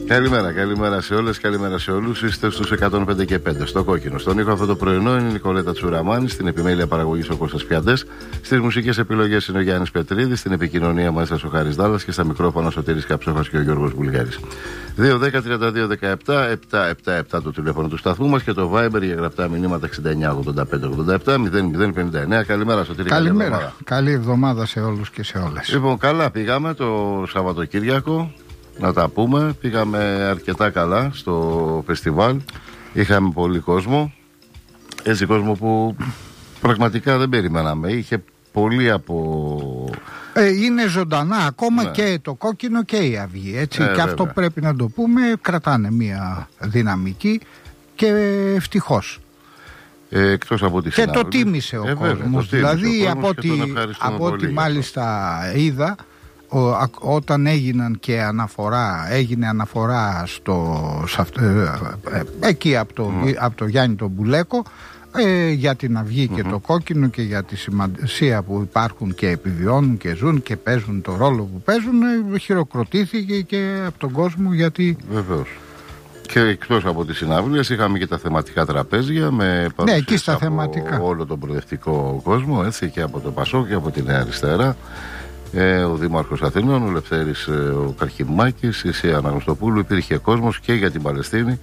Καλημέρα σε όλες, καλημέρα σε όλους. Είστε στους 105 και 5 στο κόκκινο. Στον ήχο αυτό το πρωινό είναι η Νικολέτα Τσουραμάνη, στην επιμέλεια παραγωγής ο Κώστας Πιαντές, στις μουσικές επιλογές είναι ο Γιάννης Πετρίδης, στην επικοινωνία μας ο Χάρης Δάλλας και στα μικρόφωνα ο Σωτήρης Καψόχας και ο Γιώργος Βουλγάρης. 2-10-32-17-777 το τηλέφωνο του σταθμού μας και το Viber για γραπτά μηνύματα 69-85-87-00-59. Καλημέρα, Σωτήρη. Καλημέρα. Καλή εβδομάδα σε όλους και σε όλες. Λοιπόν, καλά πήγαμε το Σαββατοκύριακο. Να τα πούμε, πήγαμε αρκετά καλά στο φεστιβάλ. Είχαμε πολύ κόσμο. Έτσι κόσμο που πραγματικά δεν περιμέναμε. Είχε πολύ από... είναι ζωντανά ακόμα, ναι. Και το κόκκινο και η αυγή, έτσι. Και βέβαια. Αυτό πρέπει να το πούμε, κρατάνε μια δυναμική και ευτυχώς. Εκτός από τη συνάδελφη. Και το τίμησε ο κόσμος. Δηλαδή από ό,τι μάλιστα είδα, όταν έγινε αναφορά εκεί από το Γιάννη τον Μπουλέκο, για την αυγή και το κόκκινο και για τη σημασία που υπάρχουν και επιβιώνουν και ζουν και παίζουν το ρόλο που παίζουν, χειροκροτήθηκε και από τον κόσμο, γιατί... Βεβαίως. Και εκτός από τις συναυλίες είχαμε και τα θεματικά τραπέζια με παρουσίες από όλο τον προοδευτικό κόσμο, έτσι, και από το Πασόκ και από τη Νέα Αριστερά. Ο Δήμαρχος Αθηνών, ο Λευθέρης ο Καρχιμάκης, η Σία Αναγνωστοπούλου, υπήρχε κόσμος και για την Παλαιστίνη.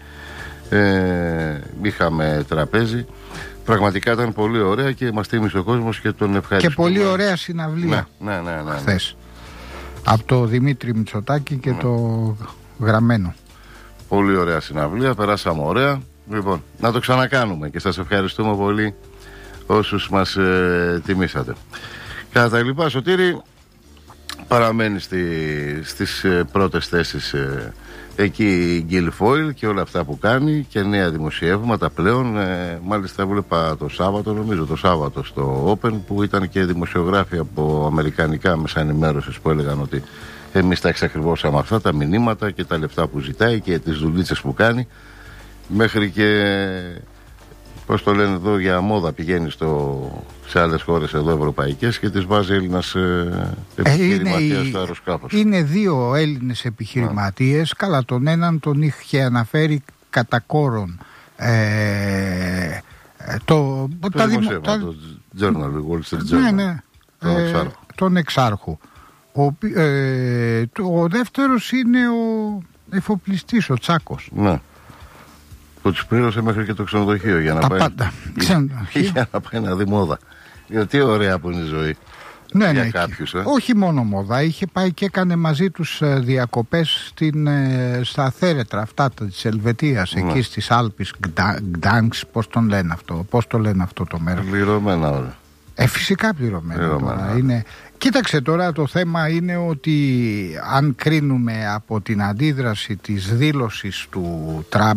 Είχαμε τραπέζι. Πραγματικά ήταν πολύ ωραία και μας τίμησε ο κόσμος και τον ευχαριστούμε. Και πολύ ωραία συναυλία. Ναι. Χθες. Από το Δημήτρη Μητσοτάκη και το Γραμμένο. Πολύ ωραία συναυλία, περάσαμε ωραία. Λοιπόν, να το ξανακάνουμε και σας ευχαριστούμε πολύ όσους μας τιμήσατε. Κατά τα λοιπά, Σωτήρη, παραμένει στις πρώτες θέσεις εκεί η Guilfoyle και όλα αυτά που κάνει και νέα δημοσιεύματα πλέον. Μάλιστα βλέπα το Σάββατο στο Open που ήταν και δημοσιογράφοι από αμερικανικά μέσα ενημέρωσης που έλεγαν ότι εμείς τα εξακριβώσαμε αυτά τα μηνύματα και τα λεφτά που ζητάει και τις δουλίτσες που κάνει, μέχρι και... Πώς το λένε εδώ, για μόδα πηγαίνει σε άλλες χώρες εδώ ευρωπαϊκές και τις βάζει Έλληνας επιχειρηματίας στο αεροσκάφος. Είναι δύο Έλληνες επιχειρηματίες. Καλά, τον έναν τον είχε αναφέρει κατά κόρον το Journal, Wall Street Journal. Ναι. Τον εξάρχου. Ο δεύτερος είναι ο εφοπλιστής, ο Τσάκος. Ναι. Που τους πλήρωσε μέχρι και το ξενοδοχείο για να πάει να δει μόδα. Γιατί ωραία που είναι η ζωή. Ναι, για κάποιους, όχι μόνο μόδα. Είχε πάει και έκανε μαζί τους διακοπές στα θέρετρα αυτά της Ελβετίας, εκεί στις Άλπεις, Γκτάνσκ, πώς το λένε αυτό το μέρος. Πληρωμένα όλα. Φυσικά πληρωμένα. Είναι... Κοίταξε, τώρα το θέμα είναι ότι αν κρίνουμε από την αντίδραση της δήλωσης του Τραμπ,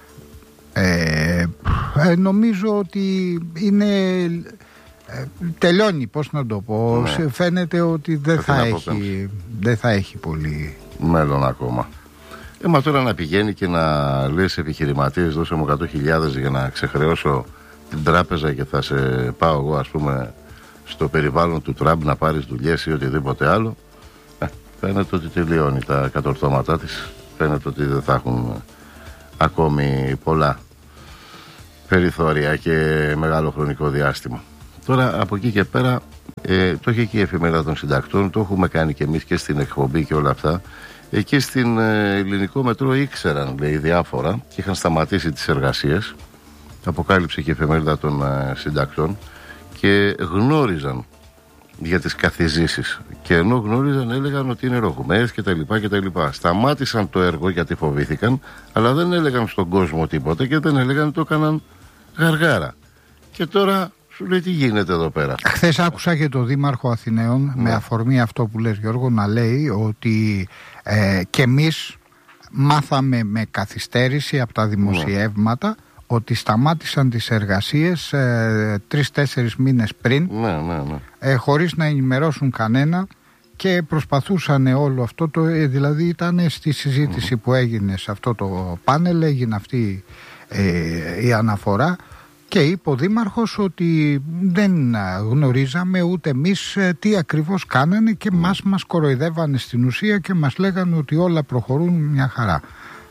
νομίζω ότι είναι τελειώνει, πώς να το πω, ναι. Φαίνεται ότι δεν θα έχει πολύ μέλλον ακόμα. Μα τώρα να πηγαίνει και να λες επιχειρηματίες, δώσε μου 100.000 για να ξεχρεώσω την τράπεζα και θα σε πάω εγώ, ας πούμε, στο περιβάλλον του Τραμπ να πάρεις δουλειές ή οτιδήποτε άλλο. Φαίνεται ότι τελειώνει τα κατορθώματά της. Φαίνεται ότι δεν θα έχουν ακόμη πολλά περιθώρια και μεγάλο χρονικό διάστημα. Τώρα από εκεί και πέρα το έχει και η Εφημερίδα των Συντακτών, το έχουμε κάνει και εμείς και στην εκπομπή και όλα αυτά. Εκεί στην Ελληνικό Μετρό ήξεραν, λέει, διάφορα και είχαν σταματήσει τις εργασίες. Αποκάλυψε και η Εφημερίδα των Συντακτών και γνώριζαν για τις καθιζήσεις και ενώ γνώριζαν έλεγαν ότι είναι ρογμές και τα λοιπά. Σταμάτησαν το έργο γιατί φοβήθηκαν, αλλά δεν έλεγαν στον κόσμο τίποτα και δεν έλεγαν ότι το έκαναν γαργάρα. Και τώρα σου λέει τι γίνεται εδώ πέρα. Χθες άκουσα και το Δήμαρχο Αθηναίων με αφορμή αυτό που λες, Γιώργο, να λέει ότι και εμείς μάθαμε με καθυστέρηση από τα δημοσιεύματα ότι σταμάτησαν τις εργασίες 3-4 μήνες πριν, χωρίς να ενημερώσουν κανένα και προσπαθούσαν όλο αυτό δηλαδή ήταν στη συζήτηση που έγινε σε αυτό το πάνελ, έγινε αυτή η αναφορά και είπε ο Δήμαρχος ότι δεν γνωρίζαμε ούτε εμείς τι ακριβώς κάνανε και μας κοροϊδεύανε στην ουσία και μας λέγανε ότι όλα προχωρούν μια χαρά.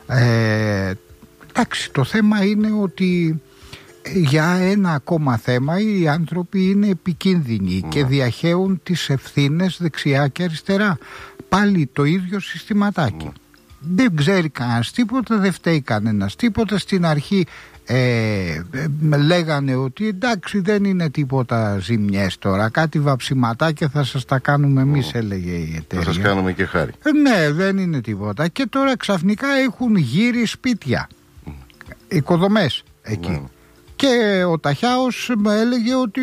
Εντάξει, το θέμα είναι ότι για ένα ακόμα θέμα οι άνθρωποι είναι επικίνδυνοι και διαχέουν τις ευθύνες δεξιά και αριστερά. Πάλι το ίδιο συστηματάκι. Δεν ξέρει κανένας τίποτα, δεν φταίει κανένας τίποτα. Στην αρχή λέγανε ότι εντάξει, δεν είναι τίποτα ζημιές τώρα, κάτι βαψιματάκια θα σας τα κάνουμε εμείς, έλεγε η εταιρεία. Θα σας κάνουμε και χάρη. Ναι, δεν είναι τίποτα. Και τώρα ξαφνικά έχουν γύρει σπίτια, οικοδομές εκεί. Και ο Ταχιάος έλεγε ότι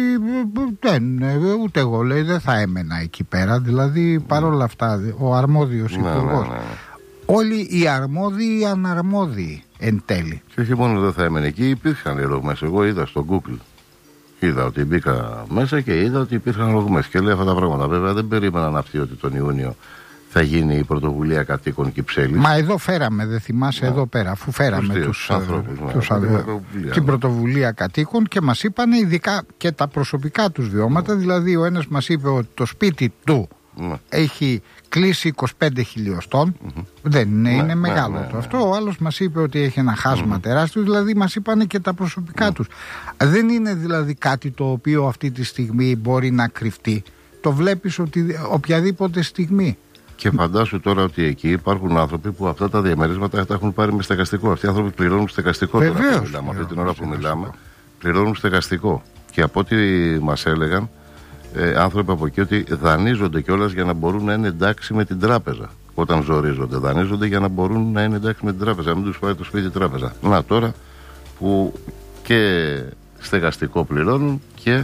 ούτε εγώ, λέει, δεν θα έμενα εκεί πέρα. Δηλαδή παρόλα αυτά ο αρμόδιος υπουργός, όλοι οι αρμόδιοι αναρμόδιοι εν τέλει. Και όχι μόνο δεν θα έμενε εκεί, υπήρχαν ρογμές. Εγώ είδα στο Google, είδα ότι μπήκα μέσα και είδα ότι υπήρχαν ρογμές και λέει αυτά τα πράγματα. Βέβαια δεν περίμεναν αυτοί ότι τον Ιούνιο θα γίνει η πρωτοβουλία κατοίκων Κυψέλης. Μα εδώ φέραμε, δεν θυμάσαι, εδώ πέρα, αφού φέραμε τους ανθρώπους, την πρωτοβουλία κατοίκων και μας είπαν ειδικά και τα προσωπικά τους βιώματα. Δηλαδή ο ένας μας είπε ότι το σπίτι του έχει κλείσει 25 χιλιοστών. Δεν είναι μεγάλο το αυτό. Ο άλλος μας είπε ότι έχει ένα χάσμα τεράστιο. Δηλαδή μας είπανε και τα προσωπικά τους. Δεν είναι δηλαδή κάτι το οποίο αυτή τη στιγμή μπορεί να κρυφτεί. Το βλέπεις ότι οποιαδήποτε στιγμή. Και φαντάσου τώρα ότι εκεί υπάρχουν άνθρωποι που αυτά τα διαμερίσματα τα έχουν πάρει με στεγαστικό. Αυτοί οι άνθρωποι πληρώνουν στεγαστικό. Βεβαίως. Αυτή την ώρα που μιλάμε, πληρώνουν στεγαστικό. Και από ό,τι μας έλεγαν άνθρωποι από εκεί, ότι δανείζονται κιόλας για να μπορούν να είναι εντάξει με την τράπεζα. Όταν ζορίζονται, δανείζονται για να μπορούν να είναι εντάξει με την τράπεζα, να μην τους πάει το σπίτι τράπεζα. Να τώρα που και στεγαστικό πληρώνουν και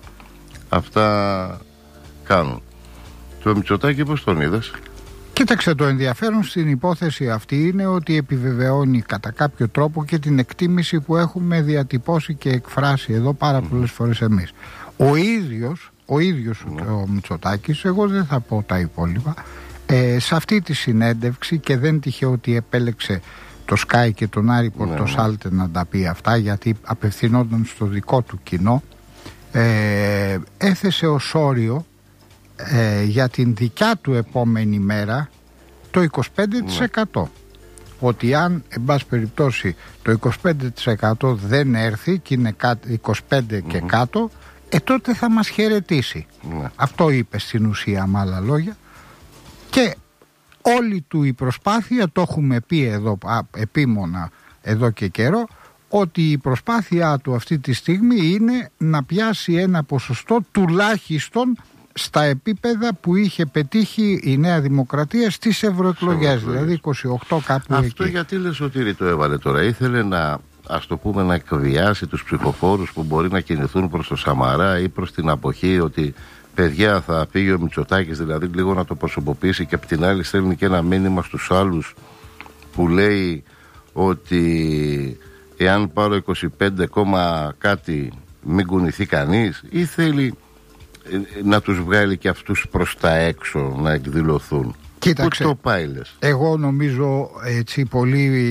αυτά κάνουν. Το Μητσοτάκη πώς τον είδες? Κοίταξε, το ενδιαφέρον στην υπόθεση αυτή είναι ότι επιβεβαιώνει κατά κάποιο τρόπο και την εκτίμηση που έχουμε διατυπώσει και εκφράσει εδώ πάρα πολλές φορές εμείς. Ο ίδιος ο Μητσοτάκης, εγώ δεν θα πω τα υπόλοιπα, σε αυτή τη συνέντευξη, και δεν τυχαίο ότι επέλεξε το Sky και τον Άρη Πορτοσάλτε να τα πει αυτά, γιατί απευθυνόταν στο δικό του κοινό, έθεσε ως όριο για την δικιά του επόμενη μέρα το 25%. Ότι αν εν πάση περιπτώσει το 25% δεν έρθει και είναι 25% και κάτω, τότε θα μας χαιρετήσει. Αυτό είπε στην ουσία, με άλλα λόγια. Και όλη του η προσπάθεια, το έχουμε πει εδώ επίμονα εδώ και καιρό, ότι η προσπάθειά του αυτή τη στιγμή είναι να πιάσει ένα ποσοστό τουλάχιστον στα επίπεδα που είχε πετύχει η Νέα Δημοκρατία στις ευρωεκλογές, δηλαδή 28 κάπου εκεί. Αυτό γιατί λες ότι το έβαλε τώρα? Ήθελε να, ας το πούμε, να εκβιάσει τους ψηφοφόρους που μπορεί να κινηθούν προς το Σαμαρά ή προς την αποχή, ότι παιδιά θα πήγε ο Μητσοτάκης, δηλαδή λίγο να το προσωποποιήσει, και απ' την άλλη στέλνει και ένα μήνυμα στους άλλους που λέει ότι εάν πάρω 25, κάτι μην κουνηθεί κανείς, ή θέλει να τους βγάλει και αυτούς προς τα έξω να εκδηλωθούν? Κοίταξε, πού το πάει, λες? Εγώ νομίζω έτσι πολύ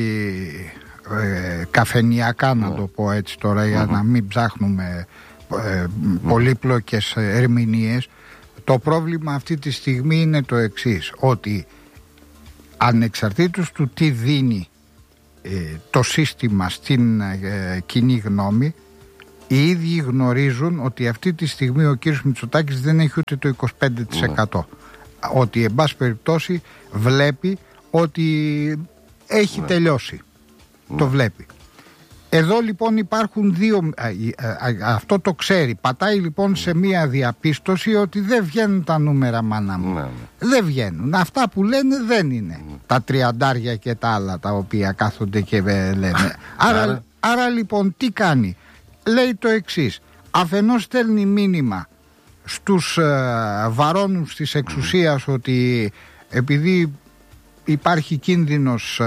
καφενιακά να το πω έτσι τώρα, για να μην ψάχνουμε πολύπλοκες ερμηνείες. Το πρόβλημα αυτή τη στιγμή είναι το εξής, ότι ανεξαρτήτως του τι δίνει το σύστημα στην κοινή γνώμη, οι ίδιοι γνωρίζουν ότι αυτή τη στιγμή ο κύριος Μητσοτάκης δεν έχει ούτε το 25%. Ότι εν πάση περιπτώσει βλέπει ότι έχει τελειώσει. Το βλέπει. Εδώ λοιπόν υπάρχουν δύο, αυτό το ξέρει. Πατάει λοιπόν σε μία διαπίστωση ότι δεν βγαίνουν τα νούμερα, μάνα μου. Δεν βγαίνουν. Αυτά που λένε δεν είναι τα 30 και τα άλλα τα οποία κάθονται και λένε. Άρα λοιπόν τι κάνει? Λέει το εξής: αφενός στέλνει μήνυμα στους βαρώνους της εξουσίας ότι επειδή υπάρχει κίνδυνος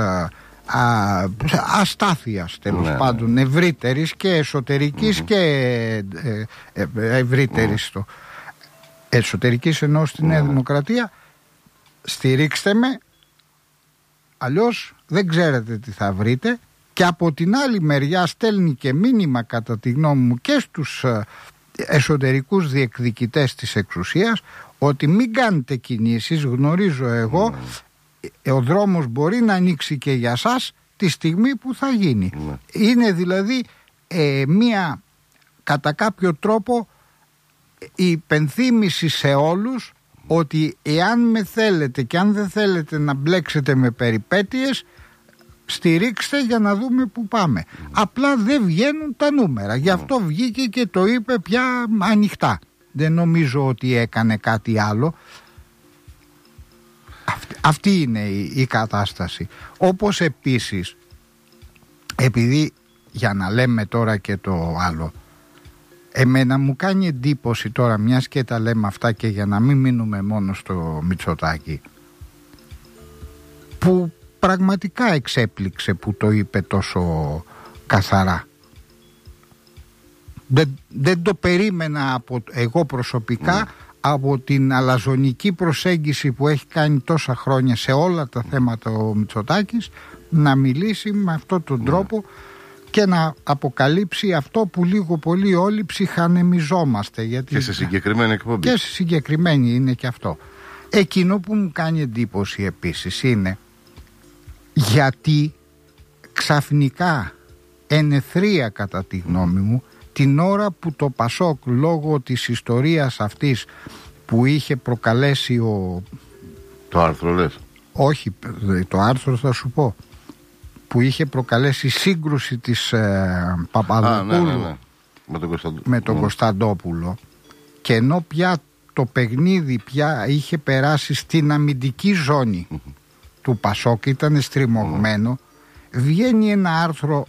αστάθειας, τέλος πάντων, ευρύτερης και εσωτερικής και ευρύτερης, εσωτερικής εννοώ στη Νέα Δημοκρατία, στηρίξτε με, αλλιώς δεν ξέρετε τι θα βρείτε. Και από την άλλη μεριά στέλνει και μήνυμα, κατά τη γνώμη μου, και στους εσωτερικούς διεκδικητές της εξουσίας, ότι μην κάνετε κινήσεις, γνωρίζω εγώ, ο δρόμος μπορεί να ανοίξει και για σας τη στιγμή που θα γίνει. Είναι δηλαδή μία κατά κάποιο τρόπο η υπενθύμηση σε όλους ότι εάν με θέλετε και αν δεν θέλετε να μπλέξετε με περιπέτειες, στηρίξτε για να δούμε που πάμε. Απλά δεν βγαίνουν τα νούμερα. Γι' αυτό βγήκε και το είπε πια ανοιχτά. Δεν νομίζω ότι έκανε κάτι άλλο. Αυτή είναι η κατάσταση. Όπως επίσης, επειδή για να λέμε τώρα και το άλλο, εμένα μου κάνει εντύπωση τώρα, μιας και τα λέμε αυτά και για να μην μείνουμε μόνο στο Μητσοτάκη, που πραγματικά εξέπληξε που το είπε τόσο καθαρά. Δεν το περίμενα εγώ προσωπικά από την αλαζονική προσέγγιση που έχει κάνει τόσα χρόνια σε όλα τα θέματα ο Μητσοτάκης, να μιλήσει με αυτόν τον τρόπο και να αποκαλύψει αυτό που λίγο πολύ όλοι ψυχανεμιζόμαστε. Γιατί και σε συγκεκριμένη εκπομπή. Και σε συγκεκριμένη είναι και αυτό. Εκείνο που μου κάνει εντύπωση επίσης είναι γιατί ξαφνικά ενεθρία, κατά τη γνώμη μου, την ώρα που το Πασόκ λόγω της ιστορίας αυτής που είχε προκαλέσει Το άρθρο λες? Όχι, το άρθρο θα σου πω. Που είχε προκαλέσει σύγκρουση της Παπαδοπούλου με τον Κωνσταντόπουλο, και ενώ πια το παιχνίδι πια είχε περάσει στην αμυντική ζώνη του Πασόκ, ήταν στριμωγμένο, βγαίνει ένα άρθρο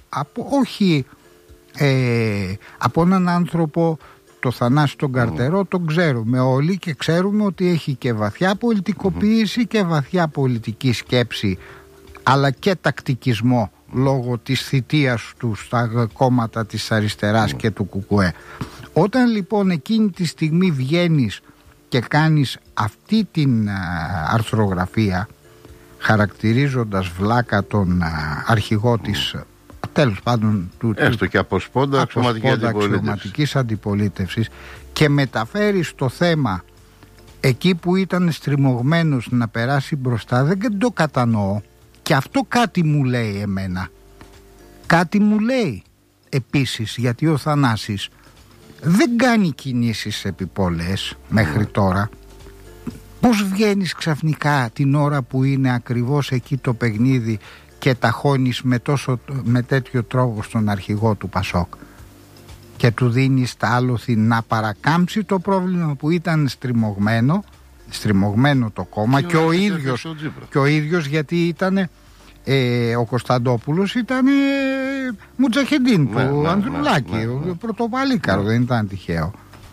από έναν άνθρωπο, το Θανάση τον Καρτερό, τον ξέρουμε όλοι και ξέρουμε ότι έχει και βαθιά πολιτικοποίηση και βαθιά πολιτική σκέψη, αλλά και τακτικισμό λόγω της θητείας του στα κόμματα της αριστεράς και του ΚΚΕ. Όταν λοιπόν εκείνη τη στιγμή βγαίνεις και κάνεις αυτή την αρθρογραφία, χαρακτηρίζοντας βλάκα τον αρχηγό της, τέλος πάντων έστω και από σπόντα αξιωματικής αντιπολίτευσης, και μεταφέρεις το θέμα εκεί που ήταν στριμωγμένος να περάσει μπροστά, δεν το κατανοώ. Και αυτό κάτι μου λέει εμένα. Κάτι μου λέει επίσης, γιατί ο Θανάσης δεν κάνει κινήσεις επιπόλαιες μέχρι τώρα. Πώς βγαίνεις ξαφνικά την ώρα που είναι ακριβώς εκεί το παιχνίδι και ταχώνεις με τέτοιο τρόπο στον αρχηγό του Πασόκ και του δίνεις τα άλοθη να παρακάμψει το πρόβλημα που ήταν στριμωγμένο το κόμμα, και ο ίδιος γιατί ήταν ο Κωνσταντόπουλος ήταν μουτζαχεντίν του Ανδρουλάκη, ο πρωτοβαλίκαρο, δεν ήταν τυχαίο.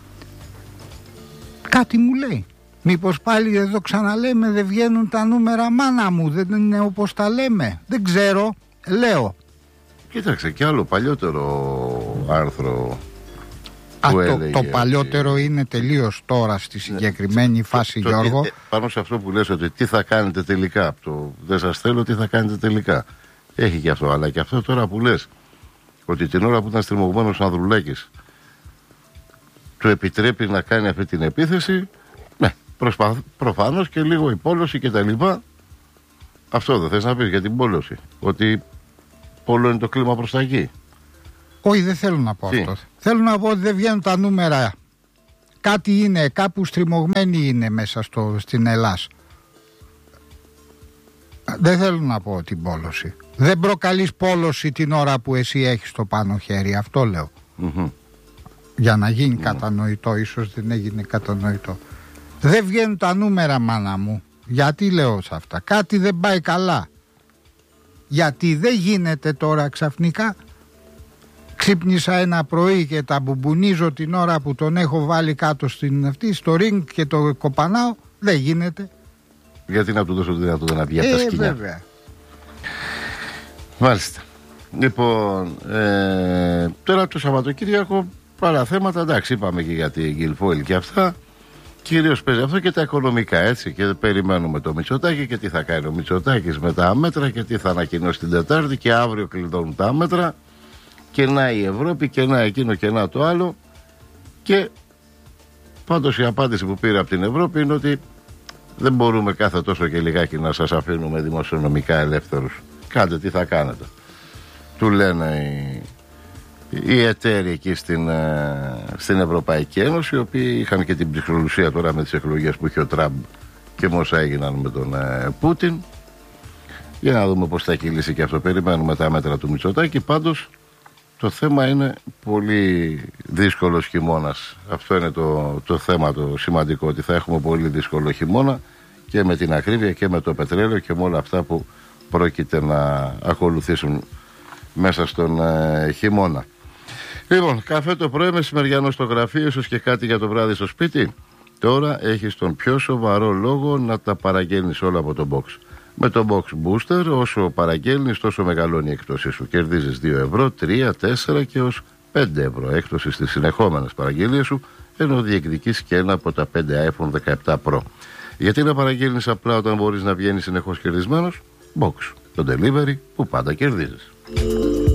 Κάτι μου λέει. Μήπως πάλι εδώ ξαναλέμε δεν βγαίνουν τα νούμερα, μάνα μου, δεν είναι όπως τα λέμε? Δεν ξέρω, λέω. Κοίταξε, και άλλο παλιότερο άρθρο το παλιότερο είναι τελείως τώρα στη συγκεκριμένη φάση, Γιώργο. Πάνω σε αυτό που λες ότι τι θα κάνετε τελικά, δεν σας θέλω, τι θα κάνετε τελικά, έχει και αυτό. Αλλά και αυτό τώρα που λες ότι την ώρα που ήταν στριμωγμένος ο Ανδρουλάκης του επιτρέπει να κάνει αυτή την επίθεση, ναι, προφανώς και λίγο η πόλωση και τα λοιπά. Αυτό δεν θες να πεις για την πόλωση, ότι πόλο είναι το κλίμα προς τα εκεί? Όχι, δεν θέλω να πω αυτό. Θέλω να πω ότι δεν βγαίνουν τα νούμερα. Κάτι είναι, κάπου στριμωγμένοι είναι μέσα στην Ελλάδα. Δεν θέλω να πω την πόλωση. Δεν προκαλείς πόλωση την ώρα που εσύ έχεις το πάνω χέρι. Αυτό λέω. Για να γίνει κατανοητό. Ίσως δεν έγινε κατανοητό. Δεν βγαίνουν τα νούμερα, μάνα μου. Γιατί λέω σε αυτά? Κάτι δεν πάει καλά. Γιατί δεν γίνεται τώρα ξαφνικά. Ξύπνησα ένα πρωί και τα μπουμπουνίζω την ώρα που τον έχω βάλει κάτω στο ring και το κοπανάω. Δεν γίνεται. Γιατί να του δώσω τη δυνατότητα να βγει από τα σκηνιά? Βέβαια. Μάλιστα. Λοιπόν, τώρα το Σαββατοκύριακο άλλα θέματα, εντάξει, είπαμε και για την Γκυλφόιλ και αυτά. Κυρίως παίζει αυτό και τα οικονομικά, έτσι. Και περιμένουμε το Μητσοτάκη και τι θα κάνει ο Μητσοτάκης με τα μέτρα και τι θα ανακοινώσει την Τετάρτη, και αύριο κλειδώνουν τα μέτρα. Και να η Ευρώπη και να εκείνο και να το άλλο. Και πάντως η απάντηση που πήρε από την Ευρώπη είναι ότι δεν μπορούμε κάθε τόσο και λιγάκι να σας αφήνουμε δημοσιονομικά ελεύθερους. Κάντε τι θα κάνετε. Του λένε οι εταίροι εκεί στην Ευρωπαϊκή Ένωση, οι οποίοι είχαν και την ψυχολογία τώρα με τις εκλογές που είχε ο Τραμπ και με όσα έγιναν με τον Πούτιν. Για να δούμε πώς θα κυλήσει και αυτό. Περιμένουμε τα μέτρα του Μητσοτάκη. Πάντως το θέμα είναι πολύ δύσκολος χειμώνας. Αυτό είναι το θέμα το σημαντικό, ότι θα έχουμε πολύ δύσκολο χειμώνα και με την ακρίβεια και με το πετρέλαιο και με όλα αυτά που πρόκειται να ακολουθήσουν μέσα στον χειμώνα. Λοιπόν, καφέ το πρωί, μεσημεριανό στο γραφείο, ίσως και κάτι για το βράδυ στο σπίτι. Τώρα έχεις τον πιο σοβαρό λόγο να τα παραγγέλνεις όλα από το box. Με το Box Booster, όσο παραγγέλνεις, τόσο μεγαλώνει η έκπτωσή σου. Κερδίζεις 2 ευρώ, 3, 4 και έως 5 ευρώ έκπτωση στις συνεχόμενες παραγγελίες σου, ενώ διεκδικείς και ένα από τα 5 iPhone 17 Pro. Γιατί να παραγγέλνεις απλά όταν μπορείς να βγαίνεις συνεχώς κερδισμένος? Box, το delivery που πάντα κερδίζεις.